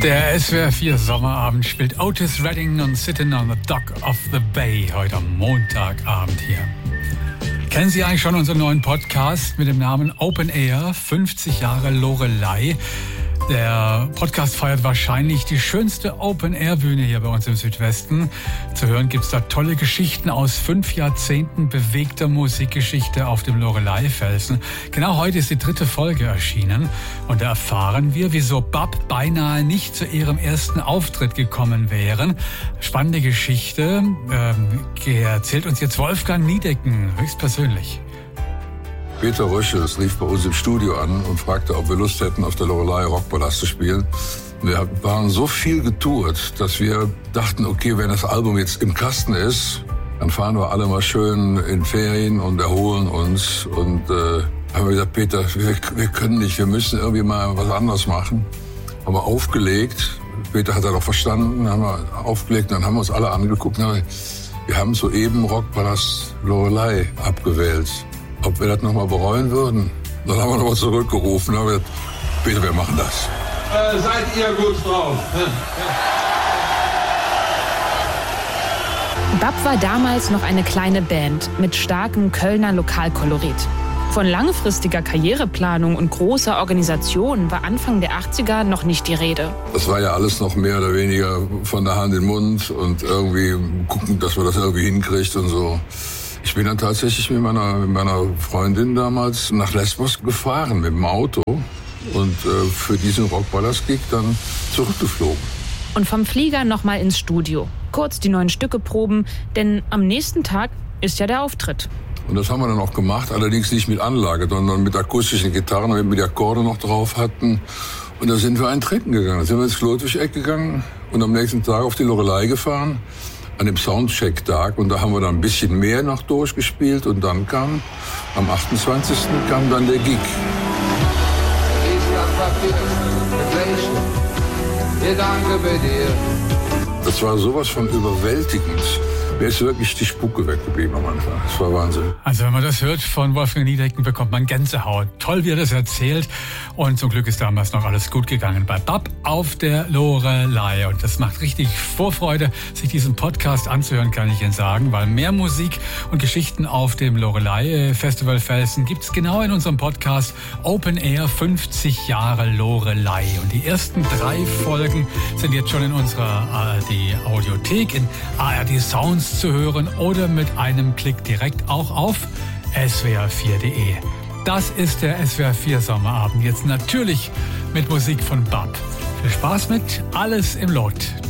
Der SWR 4 Sommerabend spielt Otis Redding und Sitting on the Dock of the Bay heute am Montagabend hier. Kennen Sie eigentlich schon unseren neuen Podcast mit dem Namen Open Air, 50 Jahre Loreley? Der Podcast feiert wahrscheinlich die schönste Open-Air-Bühne hier bei uns im Südwesten. Zu hören gibt's da tolle Geschichten aus 5 Jahrzehnten bewegter Musikgeschichte auf dem Loreley-Felsen. Genau heute ist die 3. Folge erschienen und da erfahren wir, wieso Bab beinahe nicht zu ihrem ersten Auftritt gekommen wären. Spannende Geschichte erzählt uns jetzt Wolfgang Niedecken höchstpersönlich. Peter Röschels rief bei uns im Studio an und fragte, ob wir Lust hätten, auf der Loreley Rockpalast zu spielen. Wir waren so viel getourt, dass wir dachten, okay, wenn das Album jetzt im Kasten ist, dann fahren wir alle mal schön in Ferien und erholen uns. Und haben wir gesagt, Peter, wir können nicht, wir müssen irgendwie mal was anderes machen. Haben wir aufgelegt. Peter hat das auch verstanden, haben wir aufgelegt, dann haben wir uns alle angeguckt. Wir haben soeben Rockpalast Loreley abgewählt. Ob wir das nochmal bereuen würden? Dann haben wir nochmal zurückgerufen. Dann haben wir gesagt, Peter, wir machen das. Seid ihr gut drauf? Bab war damals noch eine kleine Band mit starkem Kölner Lokalkolorit. Von langfristiger Karriereplanung und großer Organisation war Anfang der 80er noch nicht die Rede. Das war ja alles noch mehr oder weniger von der Hand in den Mund und irgendwie gucken, dass man das irgendwie hinkriegt und so. Ich bin dann tatsächlich mit meiner Freundin damals nach Lesbos gefahren mit dem Auto und für diesen Rockpalast-Gig dann zurückgeflogen. Und vom Flieger nochmal ins Studio. Kurz die neuen Stücke proben, denn am nächsten Tag ist ja der Auftritt. Und das haben wir dann auch gemacht, allerdings nicht mit Anlage, sondern mit akustischen Gitarren, damit wir die Akkorde noch drauf hatten. Und da sind wir einen Trinken gegangen. Da sind wir ins Klotwig-Eck gegangen und am nächsten Tag auf die Loreley gefahren. An dem Soundcheck-Tag und da haben wir dann ein bisschen mehr noch durchgespielt und dann kam, am 28. kam dann der Gig. Das war sowas von überwältigend. Mir ist wirklich die Spucke weggeblieben am Anfang. Das war Wahnsinn. Also wenn man das hört von Wolfgang Niedecken, bekommt man Gänsehaut. Toll, wie er das erzählt. Und zum Glück ist damals noch alles gut gegangen bei Bab auf der Loreley. Und das macht richtig Vorfreude, sich diesen Podcast anzuhören, kann ich Ihnen sagen. Weil mehr Musik und Geschichten auf dem Loreley Festival Felsen gibt's genau in unserem Podcast Open Air 50 Jahre Loreley. Und die ersten 3 Folgen sind jetzt schon in unserer ARD Audiothek, in ARD Sounds zu hören oder mit einem Klick direkt auch auf swr4.de. Das ist der SWR 4 Sommerabend. Jetzt natürlich mit Musik von Bab. Viel Spaß mit Alles im Lot.